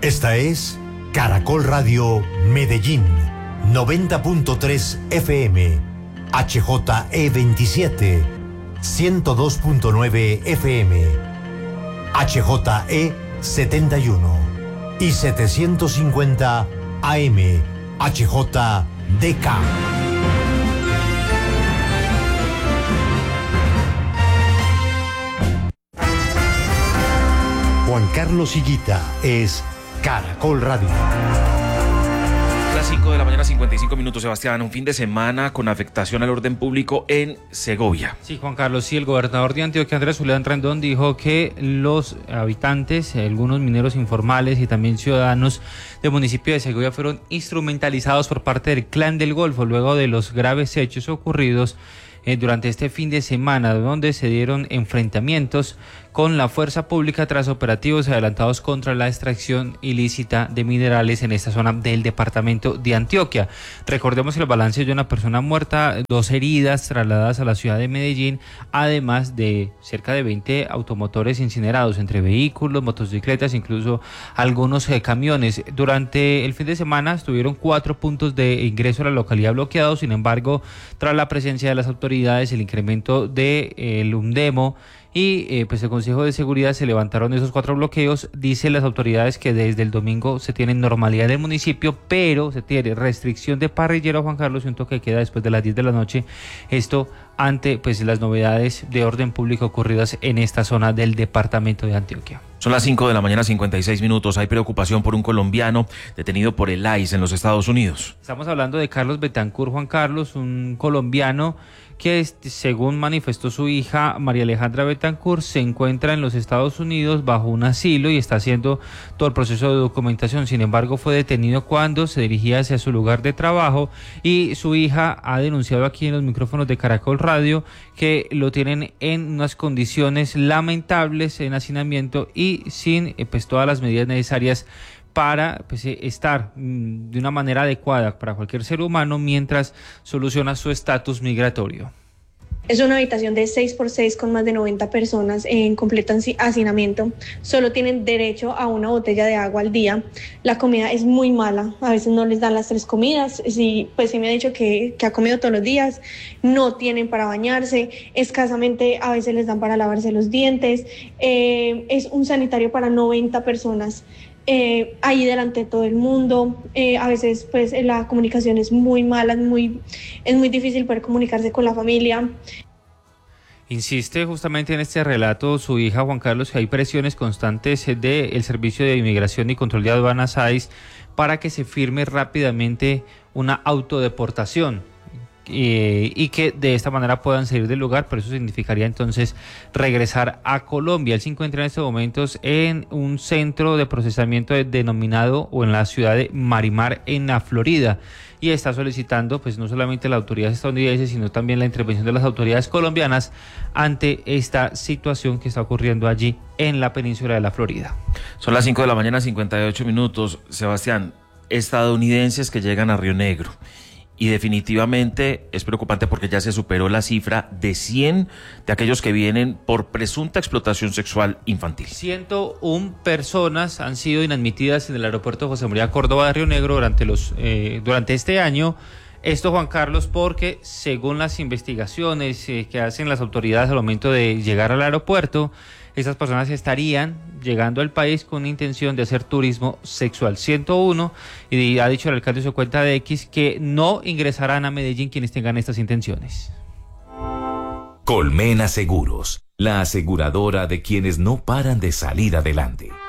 Esta es Caracol Radio Medellín, 90.3 FM, HJE27, 102.9 FM, HJE71 y 750 AM, HJDK. Juan Carlos Higuita es Caracol Radio. Las 5 de la mañana, 55 minutos, Sebastián. Un fin de semana con afectación al orden público en Segovia. Sí, Juan Carlos, sí, el gobernador de Antioquia, Andrés Julián Rendón, dijo que los habitantes, algunos mineros informales y también ciudadanos del municipio de Segovia fueron instrumentalizados por parte del Clan del Golfo luego de los graves hechos ocurridos durante este fin de semana, donde se dieron enfrentamientos con la fuerza pública tras operativos adelantados contra la extracción ilícita de minerales en esta zona del departamento de Antioquia. Recordemos que el balance de una persona muerta, 2 heridas trasladadas a la ciudad de Medellín, además de cerca de 20 automotores incinerados, entre vehículos, motocicletas, incluso algunos camiones. Durante el fin de semana estuvieron 4 puntos de ingreso a la localidad bloqueados. Sin embargo, tras la presencia de las autoridades, el incremento del UNDEMO y pues el Consejo de Seguridad, se levantaron esos 4 bloqueos. Dicen las autoridades que desde el domingo se tiene normalidad en el municipio, pero se tiene restricción de parrillero, Juan Carlos, y un toque de queda después de las 10 de la noche. Esto ante pues las novedades de orden público ocurridas en esta zona del departamento de Antioquia. Son las 5 de la mañana, 56 minutos. Hay preocupación por un colombiano detenido por el ICE en los Estados Unidos. Estamos hablando de Carlos Betancourt, Juan Carlos, un colombiano que, según manifestó su hija María Alejandra Betancourt, se encuentra en los Estados Unidos bajo un asilo y está haciendo todo el proceso de documentación. Sin embargo, fue detenido cuando se dirigía hacia su lugar de trabajo, y su hija ha denunciado aquí en los micrófonos de Caracol Radio que lo tienen en unas condiciones lamentables, en hacinamiento y sin pues todas las medidas necesarias para pues estar de una manera adecuada para cualquier ser humano mientras soluciona su estatus migratorio. Es una habitación de 6x6 con más de 90 personas en completo hacinamiento. Solo tienen derecho a una botella de agua al día. La comida es muy mala. A veces no les dan las 3 comidas. Sí, pues sí me ha dicho que ha comido todos los días. No tienen para bañarse. Escasamente a veces les dan para lavarse los dientes. Es un sanitario para 90 personas. Ahí delante de todo el mundo. A veces pues la comunicación es muy mala, es muy difícil poder comunicarse con la familia. Insiste justamente en este relato su hija, Juan Carlos, que hay presiones constantes del Servicio de Inmigración y Control de Aduanas ICE para que se firme rápidamente una autodeportación y que de esta manera puedan salir del lugar, pero eso significaría entonces regresar a Colombia. Él se encuentra en estos momentos en un centro de procesamiento denominado o en la ciudad de Marimar, en la Florida, y está solicitando pues no solamente la autoridad estadounidense, sino también la intervención de las autoridades colombianas ante esta situación que está ocurriendo allí en la península de la Florida. Son las 5 de la mañana, 58 minutos. Sebastián, estadounidenses que llegan a Río Negro. Y definitivamente es preocupante porque ya se superó la cifra de 100 de aquellos que vienen por presunta explotación sexual infantil. 101 personas han sido inadmitidas en el aeropuerto José María Córdoba de Río Negro durante este año. Esto, Juan Carlos, porque según las investigaciones que hacen las autoridades al momento de llegar al aeropuerto, estas personas estarían llegando al país con intención de hacer turismo sexual. 101, y ha dicho el alcalde en su cuenta de X que no ingresarán a Medellín quienes tengan estas intenciones. Colmena Seguros, la aseguradora de quienes no paran de salir adelante.